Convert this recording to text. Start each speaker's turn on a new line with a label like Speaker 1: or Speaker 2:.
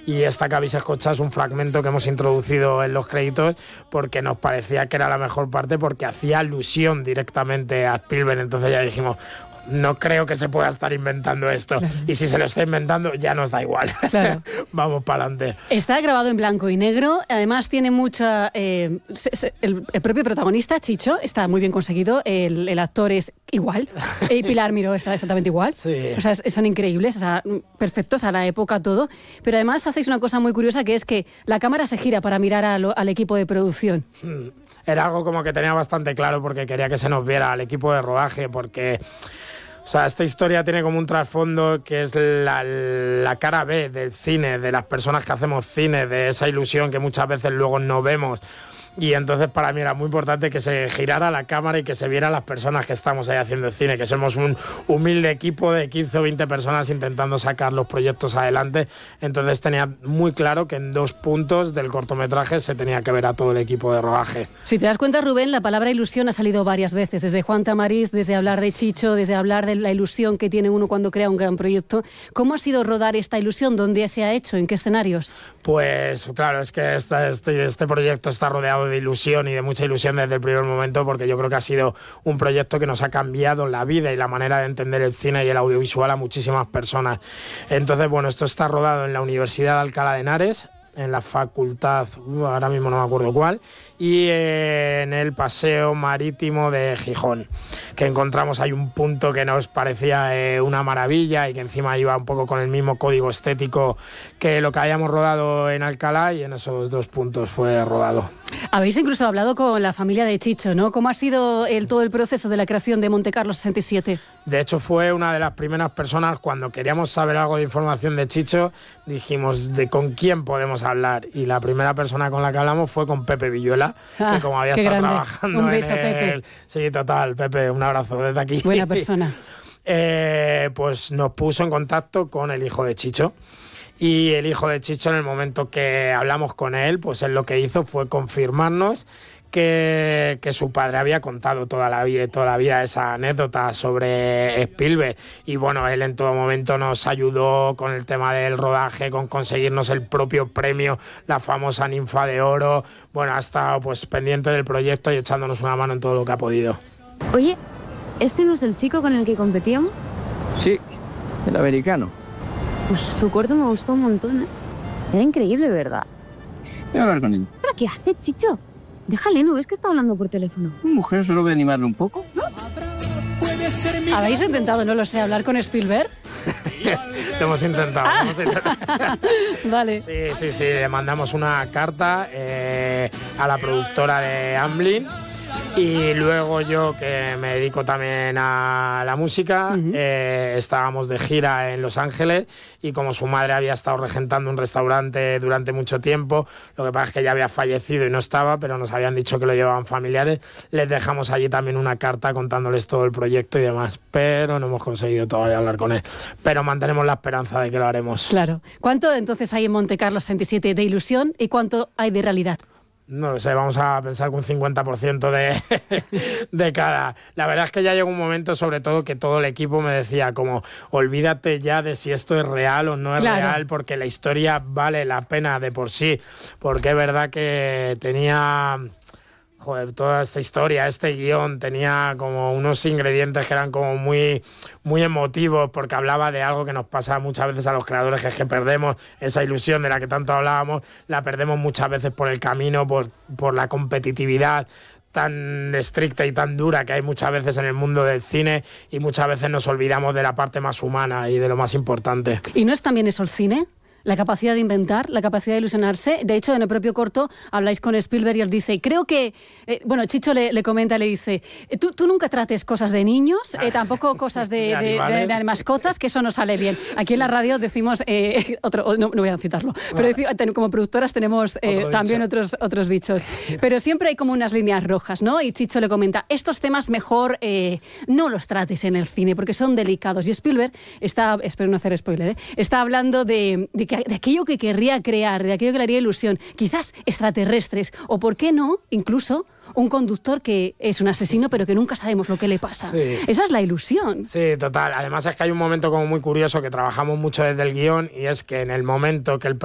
Speaker 1: y esta que habéis escuchado es un fragmento que hemos introducido en los créditos porque nos parecía que era la mejor parte porque hacía alusión directamente a Spielberg, entonces ya dijimos, no creo que se pueda estar inventando esto. Claro. Y si se lo está inventando, ya nos da igual. Claro. Vamos para adelante.
Speaker 2: Está grabado en blanco y negro. Además, tiene mucha... el propio protagonista, Chicho, está muy bien conseguido. El actor es igual. Y Pilar Miró está exactamente igual.
Speaker 1: Sí.
Speaker 2: O sea, son increíbles, o sea, perfectos a la época, todo. Pero además hacéis una cosa muy curiosa, que es que la cámara se gira para mirar al equipo de producción.
Speaker 1: Era algo como que tenía bastante claro porque quería que se nos viera al equipo de rodaje, porque... O sea, esta historia tiene como un trasfondo que es la cara B del cine, de las personas que hacemos cine, de esa ilusión que muchas veces luego no vemos. Y entonces para mí era muy importante que se girara la cámara y que se vieran las personas que estamos ahí haciendo cine, que somos un humilde equipo de 15 o 20 personas intentando sacar los proyectos adelante. Entonces tenía muy claro que en 2 puntos del cortometraje se tenía que ver a todo el equipo de rodaje.
Speaker 2: Si te das cuenta, Rubén, la palabra ilusión ha salido varias veces, desde Juan Tamariz, desde hablar de Chicho, desde hablar de la ilusión que tiene uno cuando crea un gran proyecto. ¿Cómo ha sido rodar esta ilusión? ¿Dónde se ha hecho? ¿En qué escenarios?
Speaker 1: Pues claro, es que este proyecto está rodeado de ilusión y de mucha ilusión desde el primer momento, porque yo creo que ha sido un proyecto que nos ha cambiado la vida y la manera de entender el cine y el audiovisual a muchísimas personas. Entonces, bueno, esto está rodado en la Universidad de Alcalá de Henares, en la facultad, ahora mismo no me acuerdo cuál, y en el Paseo Marítimo de Gijón, que encontramos ahí un punto que nos parecía una maravilla y que encima iba un poco con el mismo código estético que lo que habíamos rodado en Alcalá, y en esos 2 puntos fue rodado.
Speaker 2: Habéis incluso hablado con la familia de Chicho, ¿no? ¿Cómo ha sido todo el proceso de la creación de Montecarlo 67?
Speaker 1: De hecho, fue una de las primeras personas, cuando queríamos saber algo de información de Chicho, dijimos, ¿con quién podemos hablar? Y la primera persona con la que hablamos fue con Pepe Villuela, que como había estado trabajando
Speaker 2: un beso,
Speaker 1: en
Speaker 2: Pepe.
Speaker 1: Sí, total, Pepe, un abrazo desde aquí.
Speaker 2: Buena persona.
Speaker 1: Pues nos puso en contacto con el hijo de Chicho. Y el hijo de Chicho, en el momento que hablamos con él, pues él lo que hizo fue confirmarnos que su padre había contado toda la vida esa anécdota sobre Spielberg. Y bueno, él en todo momento nos ayudó con el tema del rodaje, con conseguirnos el propio premio, la famosa Ninfa de Oro. Bueno, ha estado pues pendiente del proyecto y echándonos una mano en todo lo que ha podido.
Speaker 3: Oye, ¿este no es el chico con el que competíamos?
Speaker 4: Sí, el americano.
Speaker 3: Pues su corto me gustó un montón, ¿eh? Era increíble, ¿verdad?
Speaker 4: Voy a hablar con él.
Speaker 3: ¿Pero qué hace, Chicho? Déjale, ¿no ves que está hablando por teléfono?
Speaker 4: Mujer, solo voy a animarle un poco.
Speaker 2: ¿Habéis intentado, no lo sé, hablar con Spielberg?
Speaker 1: Lo hemos intentado.
Speaker 2: Vale.
Speaker 1: Sí, le mandamos una carta a la productora de Amblin. Y luego yo, que me dedico también a la música, estábamos de gira en Los Ángeles, y como su madre había estado regentando un restaurante durante mucho tiempo, lo que pasa es que ya había fallecido y no estaba, pero nos habían dicho que lo llevaban familiares, les dejamos allí también una carta contándoles todo el proyecto y demás, pero no hemos conseguido todavía hablar con él. Pero mantenemos la esperanza de que lo haremos.
Speaker 2: Claro. ¿Cuánto entonces hay en Montecarlo 67 de ilusión y cuánto hay de realidad?
Speaker 1: No lo sé, vamos a pensar con un 50% de cada. La verdad es que ya llegó un momento, sobre todo, que todo el equipo me decía como, olvídate ya de si esto es real o no es real, porque la historia vale la pena de por sí, porque es verdad que tenía... Joder, toda esta historia, este guión tenía como unos ingredientes que eran como muy, muy emotivos, porque hablaba de algo que nos pasa muchas veces a los creadores, que es que perdemos esa ilusión de la que tanto hablábamos, la perdemos muchas veces por el camino, por la competitividad tan estricta y tan dura que hay muchas veces en el mundo del cine, y muchas veces nos olvidamos de la parte más humana y de lo más importante.
Speaker 2: ¿Y no es también eso el cine? La capacidad de inventar, la capacidad de ilusionarse. De hecho, en el propio corto habláis con Spielberg y él dice, creo que... Chicho le comenta, le dice, tú nunca trates cosas de niños, tampoco cosas de mascotas, que eso no sale bien. Aquí en la radio decimos, no voy a citarlo, pero como productoras tenemos también otros dichos. Pero siempre hay como unas líneas rojas, ¿no? Y Chicho le comenta, estos temas mejor no los trates en el cine, porque son delicados. Y Spielberg está, espero no hacer spoiler, está hablando de aquello que querría crear, de aquello que le haría ilusión, quizás extraterrestres, o por qué no, incluso un conductor que es un asesino pero que nunca sabemos lo que le pasa. Sí. Esa es la ilusión.
Speaker 1: Sí, total. Además es que hay un momento como muy curioso que trabajamos mucho desde el guión, y es que en el momento que el